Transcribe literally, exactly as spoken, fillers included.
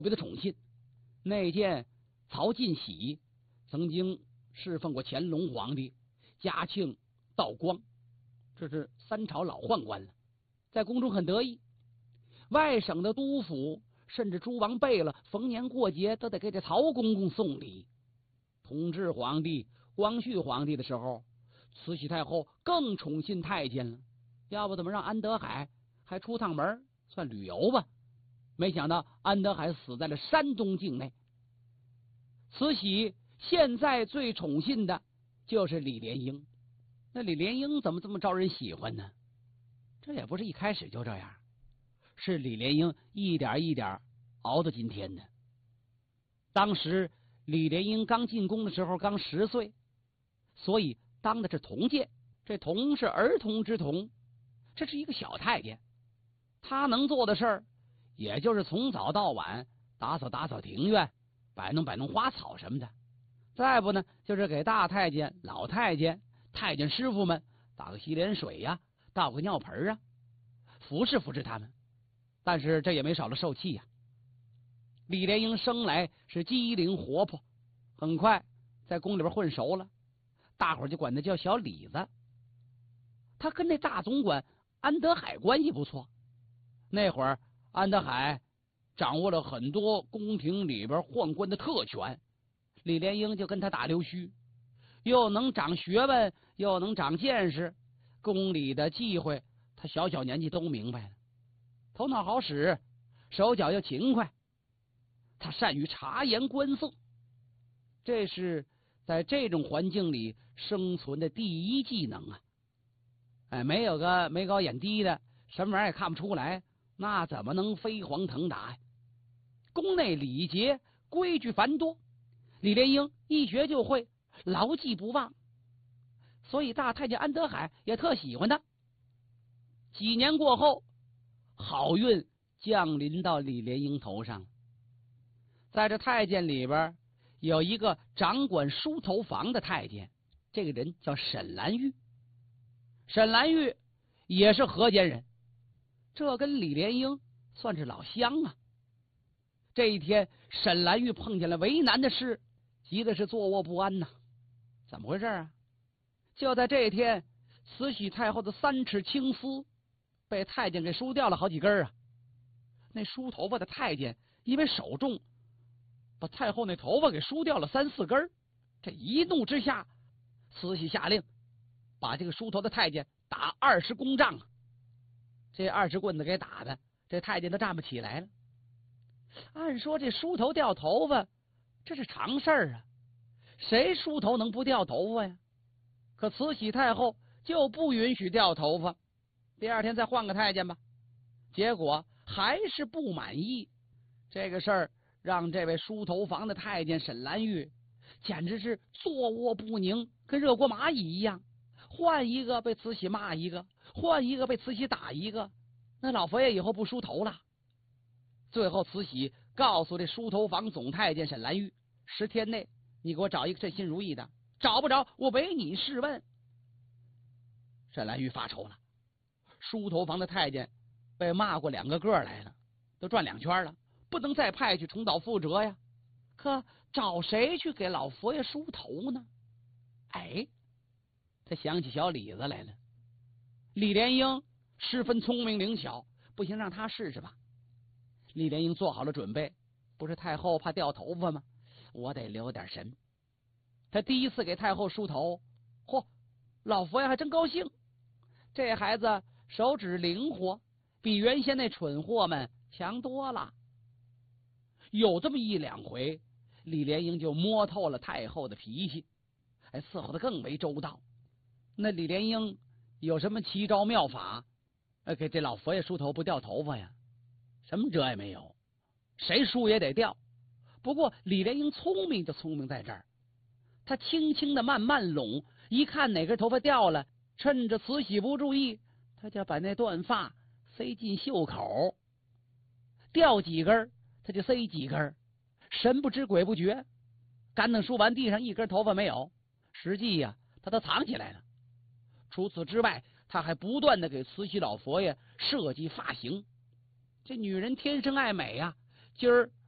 别的宠信。内见曹晋喜曾经侍奉过乾隆皇帝、嘉庆、道光，这是三朝老宦官了，在宫中很得意。外省的督府甚至诸王贝勒逢年过节都得给这曹公公送礼。同治皇帝、光绪皇帝的时候，慈禧太后更宠信太监了，要不怎么让安德海还出趟门算旅游吧？没想到安德海死在了山东境内。慈禧现在最宠信的就是李莲英。那李莲英怎么这么招人喜欢呢？这也不是一开始就这样，是李莲英一点一点熬到今天的。当时李莲英刚进宫的时候刚十岁，所以当的是童监，这童是儿童之童，这是一个小太监。他能做的事儿也就是从早到晚打扫打扫庭院，摆弄摆弄花草什么的，再不呢就是给大太监、老太监、太监师傅们打个洗脸水呀、倒个尿盆啊，服侍服侍他们。但是这也没少了受气呀、啊。李莲英生来是机灵活泼，很快在宫里边混熟了，大伙儿就管他叫小李子。他跟那大总管安德海关系不错，那会儿安德海掌握了很多宫廷里边宦官的特权，李莲英就跟他打溜须，又能长学问，又能长见识，宫里的忌讳他小小年纪都明白了，头脑好使，手脚又勤快，他善于察言观色，这是在这种环境里生存的第一技能啊！哎，没有个眉高眼低的，什么玩意儿也看不出来，那怎么能飞黄腾达呀？宫内礼节规矩繁多，李莲英一学就会，牢记不忘，所以大太监安德海也特喜欢他。几年过后，好运降临到李莲英头上。在这太监里边有一个掌管梳头房的太监，这个人叫沈兰玉。沈兰玉也是河间人，这跟李莲英算是老乡啊。这一天，沈兰玉碰见了为难的事，急的是坐卧不安呐、啊。怎么回事啊？就在这一天，慈禧太后的三尺青丝被太监给梳掉了好几根啊。那梳头发的太监因为手重，把太后那头发给梳掉了三四根。这一怒之下，慈禧下令把这个梳头的太监打二十公杖，这二十棍子给打的，这太监都站不起来了。按说这梳头掉头发这是常事儿啊，谁梳头能不掉头发呀？可慈禧太后就不允许掉头发，第二天再换个太监吧。结果还是不满意，这个事儿让这位梳头房的太监沈兰玉简直是坐卧不宁，跟热锅蚂蚁一样，换一个被慈禧骂一个，换一个被慈禧打一个，那老佛爷以后不梳头了。最后慈禧告诉这梳头房总太监沈兰玉，十天内你给我找一个称心如意的，找不着我唯你是问。沈兰玉发愁了，梳头房的太监被骂过两个个来了，都转两圈了，不能再派去重蹈覆辙呀。可找谁去给老佛爷梳头呢？哎，他想起小李子来了。李莲英十分聪明灵巧，不行让他试试吧。李莲英做好了准备，不是太后怕掉头发吗？我得留点神。他第一次给太后梳头，嚯，老佛爷还真高兴，这孩子手指灵活，比原先那蠢货们强多了。有这么一两回，李莲英就摸透了太后的脾气，还伺候的更为周到。那李莲英有什么奇招妙法，给这老佛爷梳头不掉头发呀？什么辙也没有，谁梳也得掉。不过李莲英聪明就聪明在这儿，他轻轻的慢慢拢，一看哪根头发掉了，趁着慈禧不注意，他就把那断发塞进袖口，掉几根他就塞几根，神不知鬼不觉，干等梳完地上一根头发没有，实际呀、啊、他都藏起来了。除此之外，他还不断的给慈禧老佛爷设计发型。这女人天生爱美啊，今儿